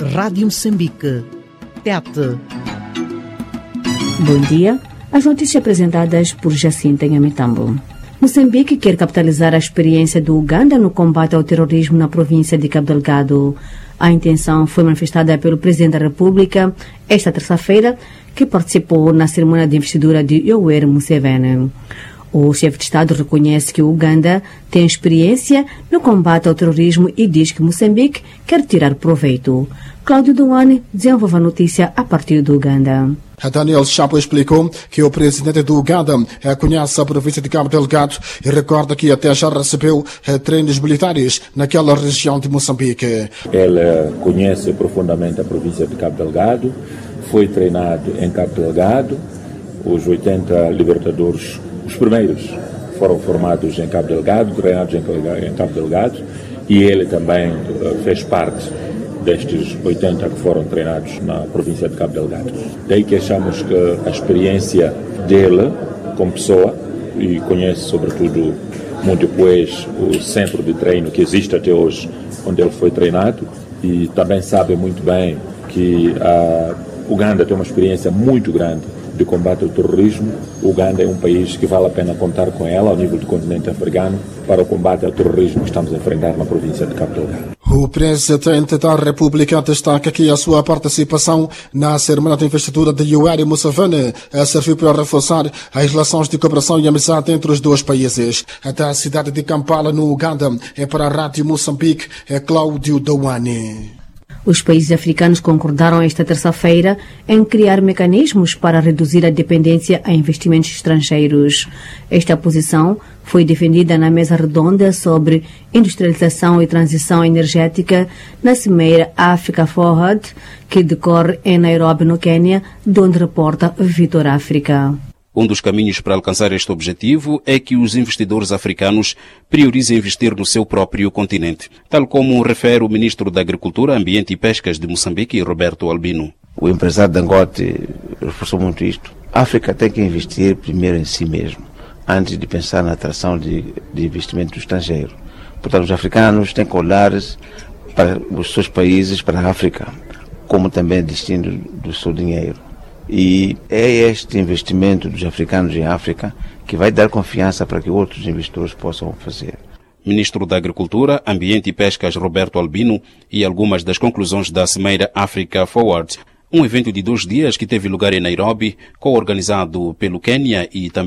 Rádio Moçambique. TET. Bom dia. As notícias apresentadas por Jacinta Nhamitambo. Moçambique quer capitalizar a experiência do Uganda no combate ao terrorismo na província de Cabo Delgado. A intenção foi manifestada pelo Presidente da República esta terça-feira, que participou na cerimônia de investidura de Yoweri Museveni. O chefe de Estado reconhece que o Uganda tem experiência no combate ao terrorismo e diz que Moçambique quer tirar proveito. Cláudio Duane desenvolve a notícia a partir do Uganda. Daniel Chapo explicou que o presidente do Uganda conhece a província de Cabo Delgado e recorda que até já recebeu treinos militares naquela região de Moçambique. Ele conhece profundamente a província de Cabo Delgado, foi treinado em Cabo Delgado, os 80 libertadores, os primeiros, foram formados em Cabo Delgado, treinados em Cabo Delgado, e ele também fez parte destes 80 que foram treinados na província de Cabo Delgado. Daí que achamos que a experiência dele como pessoa, e conhece sobretudo muito pois o centro de treino que existe até hoje, onde ele foi treinado, e também sabe muito bem que a Uganda tem uma experiência muito grande de combate ao terrorismo. O Uganda é um país que vale a pena contar com ela ao nível do continente africano para o combate ao terrorismo que estamos a enfrentar na província de Cabo Delgado. O presidente da República destaca que a sua participação na cerimônia de investidura de Yoweri Museveni serviu para reforçar as relações de cooperação e amizade entre os dois países. Da cidade de Kampala, no Uganda, para a Rádio Moçambique, Cláudio Douane. Os países africanos concordaram esta terça-feira em criar mecanismos para reduzir a dependência a investimentos estrangeiros. Esta posição foi defendida na mesa redonda sobre industrialização e transição energética na Cimeira Africa Forward, que decorre em Nairobi, no Quênia, de onde reporta Vitor África. Um dos caminhos para alcançar este objetivo é que os investidores africanos priorizem investir no seu próprio continente, tal como refere o ministro da Agricultura, Ambiente e Pescas de Moçambique, Roberto Albino. O empresário Dangote reforçou muito isto. A África tem que investir primeiro em si mesmo, antes de pensar na atração de investimento estrangeiro. Portanto, os africanos têm que olhar para os seus países, para a África, como também destino do seu dinheiro. E é este investimento dos africanos em África que vai dar confiança para que outros investidores possam fazer. Ministro da Agricultura, Ambiente e Pescas Roberto Albino e algumas das conclusões da Cimeira Africa Forward, um evento de 2 dias que teve lugar em Nairobi, co-organizado pelo Quênia e também